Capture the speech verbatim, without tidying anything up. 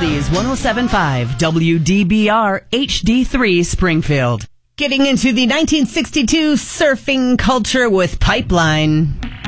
Oldies one oh seven point five W D B R H D three Springfield. Getting into the nineteen sixty-two surfing culture with Pipeline.